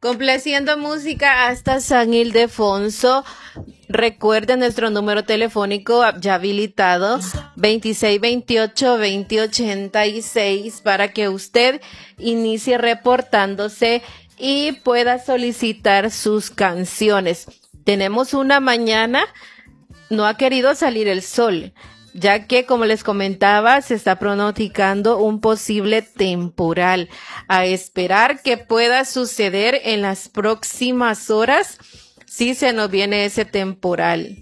Complaciendo música hasta San Ildefonso. Recuerden nuestro número telefónico ya habilitado 2628-2086 para que usted inicie reportándose y pueda solicitar sus canciones. Tenemos una mañana, no ha querido salir el sol, ya que, como les comentaba, se está pronosticando un posible temporal. A esperar que pueda suceder en las próximas horas si se nos viene ese temporal.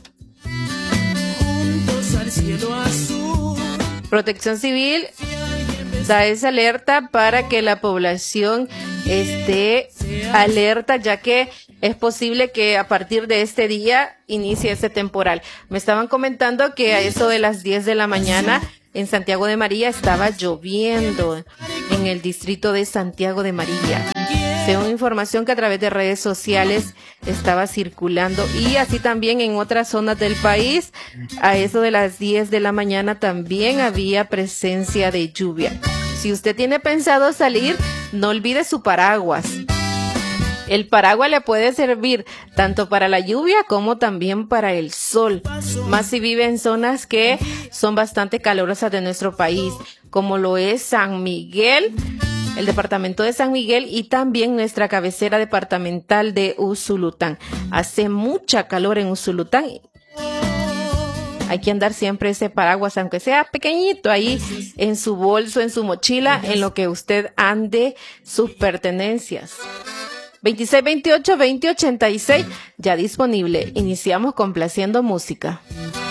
Protección Civil da esa alerta para que la población esté alerta, ya que es posible que a partir de este día inicie ese temporal. Me estaban comentando que a eso de las 10 de la mañana en Santiago de María estaba lloviendo en el distrito de Santiago de María. Según información que a través de redes sociales estaba circulando, y así también en otras zonas del país, a eso de las 10 de la mañana también había presencia de lluvia. Si usted tiene pensado salir, no olvide su paraguas. El paraguas le puede servir tanto para la lluvia como también para el sol, más si vive en zonas que son bastante calurosas de nuestro país, como lo es San Miguel, el departamento de San Miguel, y también nuestra cabecera departamental de Usulután. Hace mucha calor en Usulután. Hay que andar siempre ese paraguas, aunque sea pequeñito, ahí en su bolso, en su mochila, en lo que usted ande sus pertenencias. 2628-2086, ya disponible. Iniciamos complaciendo música.